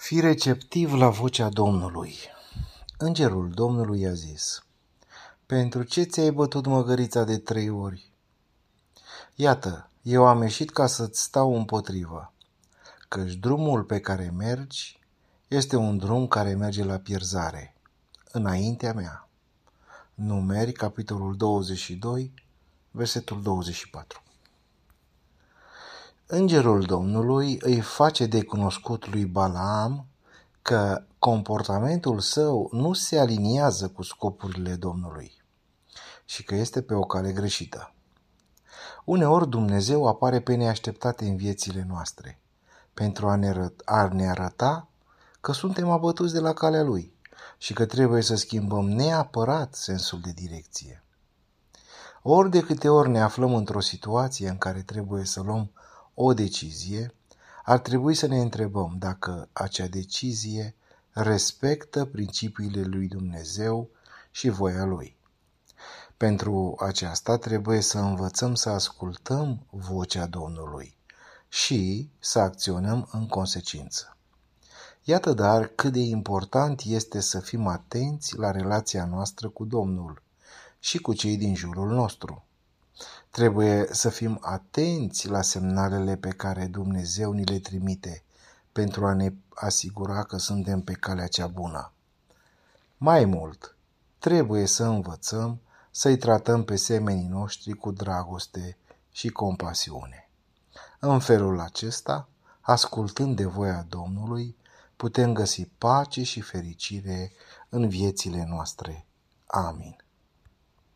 Fii receptiv la vocea Domnului. Îngerul Domnului i-a zis: pentru ce ți-ai bătut măgărița de 3 ori? Iată, eu am ieșit ca să-ți stau împotrivă, căci drumul pe care mergi este un drum care merge la pierzare, înaintea mea. Numeri, capitolul 22, versetul 24. Îngerul Domnului îi face de cunoscut lui Balaam că comportamentul său nu se aliniază cu scopurile Domnului și că este pe o cale greșită. Uneori Dumnezeu apare pe neașteptate în viețile noastre pentru a ne arăta că suntem abătuți de la calea Lui și că trebuie să schimbăm neapărat sensul de direcție. Ori de câte ori ne aflăm într-o situație în care trebuie să luăm o decizie, ar trebui să ne întrebăm dacă acea decizie respectă principiile lui Dumnezeu și voia Lui. Pentru aceasta trebuie să învățăm să ascultăm vocea Domnului și să acționăm în consecință. Iată dar cât de important este să fim atenți la relația noastră cu Domnul și cu cei din jurul nostru. Trebuie să fim atenți la semnalele pe care Dumnezeu ni le trimite pentru a ne asigura că suntem pe calea cea bună. Mai mult, trebuie să învățăm să-i tratăm pe semenii noștri cu dragoste și compasiune. În felul acesta, ascultând de voia Domnului, putem găsi pace și fericire în viețile noastre. Amin.